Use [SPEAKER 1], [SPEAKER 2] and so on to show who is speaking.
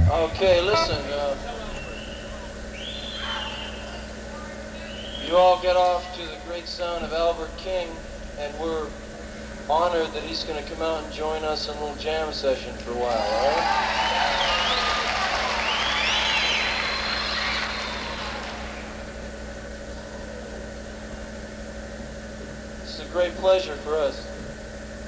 [SPEAKER 1] Okay, listen, you all get off to the great sound of Albert King, and we're honored that he's going to come out and join us in a little jam session for a while, all right? It's a great pleasure for us.